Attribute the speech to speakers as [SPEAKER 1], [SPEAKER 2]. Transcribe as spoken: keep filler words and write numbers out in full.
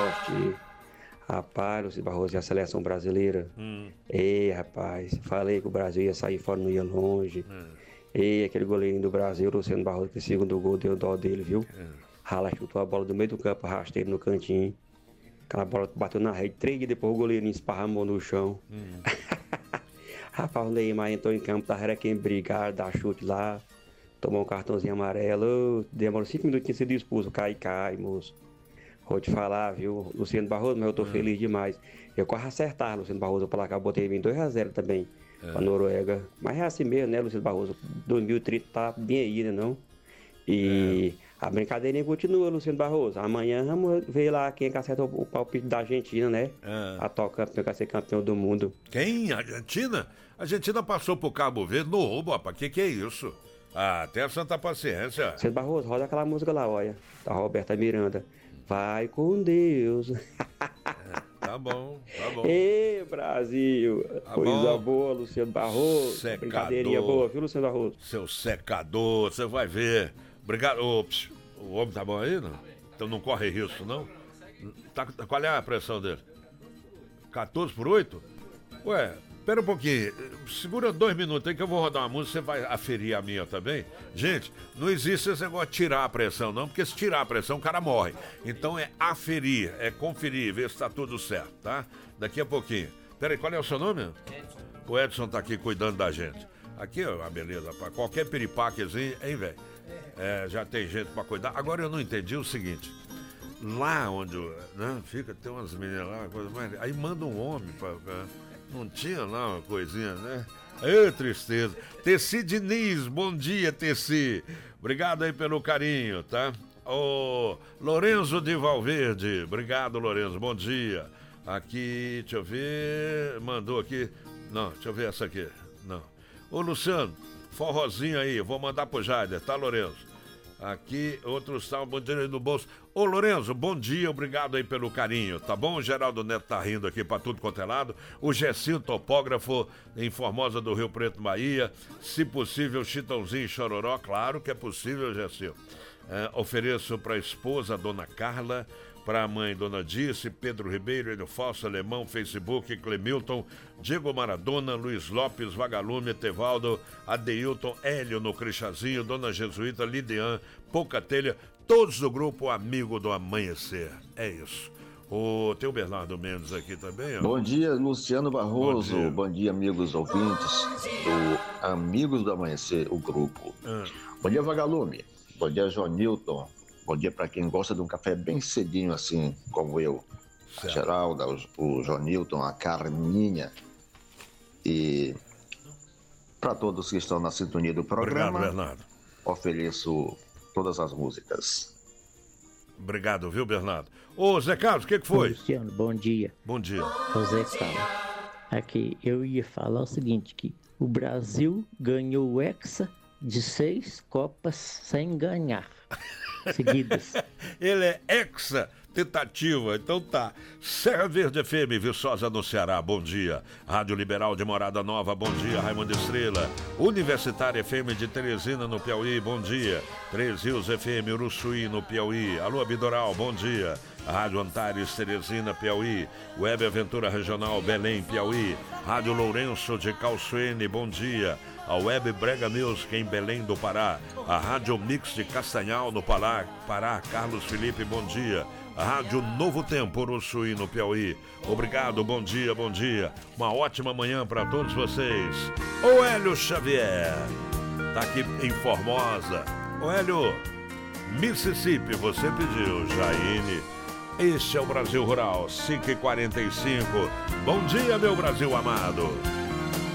[SPEAKER 1] Esporte. Rapaz, Luciano Barroso e a seleção brasileira. Hum. Ei, rapaz, falei que o Brasil ia sair fora, não ia longe. Hum. Ei, aquele goleirinho do Brasil, Luciano Barroso, que segundo gol deu dó dele, viu? Hum. Rala chutou a bola do meio do campo, arrastei ele no cantinho. Aquela bola bateu na rede, três dias depois o goleirinho esparramou no chão. Hum. Rapaz, o Neymar entrou em campo, tava quem brigar, dar chute lá, tomou um cartãozinho amarelo. Demorou cinco minutinhos de ser expulso, cai, cai, moço. Vou te falar, viu, Luciano Barroso, mas eu tô é. feliz demais. Eu quase acertar, Luciano Barroso, pra lá cá, eu botei ele em dois a zero também, é. pra Noruega. Mas é assim mesmo, né, Luciano Barroso? dois mil e trinta tá bem aí, né, não? E é. a brincadeirinha continua, Luciano Barroso. Amanhã vamos ver lá quem é que acerta o palpite da Argentina, né? É. A atual campeão, que vai ser campeão do mundo.
[SPEAKER 2] Quem? A Argentina? A Argentina passou pro Cabo Verde no roubo, rapaz. Que que é isso? Ah, tenha santa paciência.
[SPEAKER 1] Luciano Barroso, roda aquela música lá, olha, da Roberta Miranda. Vai com Deus.
[SPEAKER 2] É, tá bom, tá bom.
[SPEAKER 1] Ê, Brasil. Tá coisa bom. Boa, Luciano Barroso.
[SPEAKER 2] Secador.
[SPEAKER 1] Brincadeirinha boa, viu, Luciano Barroso?
[SPEAKER 2] Seu secador, você vai ver. Obrigado. Ops, o homem tá bom aí, não? Então não corre risco, não? Tá, qual é a pressão dele? quatorze por oito? Ué, pera um pouquinho. Segura dois minutos aí que eu vou rodar uma música, você vai aferir a minha também. Gente, não existe esse negócio de tirar a pressão, não, porque se tirar a pressão o cara morre. Então é aferir, é conferir, ver se tá tudo certo, tá? Daqui a pouquinho. Pera aí, qual é o seu nome? Edson. O Edson tá aqui cuidando da gente. Aqui, ó, beleza, pra qualquer piripaquezinho, hein, velho? É, já tem gente pra cuidar. Agora eu não entendi o seguinte. Lá onde, né, fica, tem umas meninas lá, coisa mais... Aí manda um homem pra... pra... Não tinha lá uma coisinha, né? Ê, tristeza. Tessi Diniz, bom dia, Tessi. Obrigado aí pelo carinho, tá? Ô, Lorenzo de Valverde, obrigado, Lorenzo, bom dia. Aqui, deixa eu ver, mandou aqui, não, deixa eu ver essa aqui, não. Ô, Luciano, forrozinho aí, vou mandar pro Jaider, tá, Lorenzo? Aqui, outros estavam bom dia no bolso. Ô, Lorenzo, bom dia, obrigado aí pelo carinho, tá bom? O Geraldo Neto tá rindo aqui pra tudo quanto é lado. O Gessinho, topógrafo em Formosa do Rio Preto, Bahia. Se possível, Chitãozinho e Chororó, claro que é possível, Gessinho. É, ofereço pra esposa, Dona Carla, para a mãe, Dona Dirce, Pedro Ribeiro, Enio Falso, Alemão, Facebook, Clemilton, Diego Maradona, Luiz Lopes, Vagalume, Tevaldo, Adeilton, Hélio no Crichazinho, Dona Jesuíta, Lidian, Pouca Telha, todos do grupo Amigo do Amanhecer. É isso. O, tem o Bernardo Mendes aqui também, ó.
[SPEAKER 3] Bom dia, Luciano Barroso. Bom dia, Bom dia amigos ouvintes do Amigos do Amanhecer, o grupo. Ah. Bom dia, Vagalume. Bom dia, Joanilton. Bom dia para quem gosta de um café bem cedinho, assim como eu. Certo. A Geralda, o, o Joanilton, a Carminha. E para todos que estão na sintonia do programa,
[SPEAKER 2] obrigado, Bernardo.
[SPEAKER 3] Ofereço todas as músicas.
[SPEAKER 2] Obrigado, viu, Bernardo? Ô, Zé Carlos, o que, que foi?
[SPEAKER 4] Luciano, bom dia.
[SPEAKER 2] Bom dia.
[SPEAKER 4] Ô, Zé Carlos, aqui eu ia falar o seguinte, que o Brasil ganhou o Hexa de seis Copas sem ganhar. Seguidas.
[SPEAKER 2] Ele é hexa tentativa, então tá. Serra Verde F M, Viçosa no Ceará, bom dia. Rádio Liberal de Morada Nova, bom dia. Raimundo Estrela. Universitária F M de Teresina, no Piauí, bom dia. Três Rios F M, Uruçuí, no Piauí. Alô, Abidoral, bom dia. Rádio Antares, Teresina, Piauí. Web Aventura Regional, Belém, Piauí. Rádio Lourenço de Calçoene, bom dia. A Web Brega Music em Belém do Pará. A Rádio Mix de Castanhal, no Pará, Pará. Carlos Felipe, bom dia. A Rádio Novo Tempo, Uruçuí, no Piauí. Obrigado, bom dia, bom dia. Uma ótima manhã para todos vocês. O Hélio Xavier tá aqui em Formosa. O Hélio, Mississippi, você pediu, Jaine. Este é o Brasil Rural, cinco e quarenta e cinco. Bom dia, meu Brasil amado.